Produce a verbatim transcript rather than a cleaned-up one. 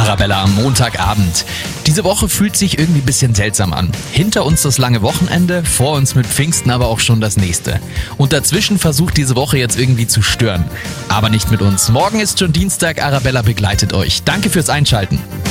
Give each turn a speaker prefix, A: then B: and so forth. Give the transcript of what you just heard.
A: Arabella am Montagabend. Diese Woche fühlt sich irgendwie ein bisschen seltsam an. Hinter uns das lange Wochenende, vor uns mit Pfingsten aber auch schon das nächste. Und dazwischen versucht diese Woche jetzt irgendwie zu stören. Aber nicht mit uns. Morgen ist schon Dienstag, Arabella begleitet euch. Danke fürs Einschalten.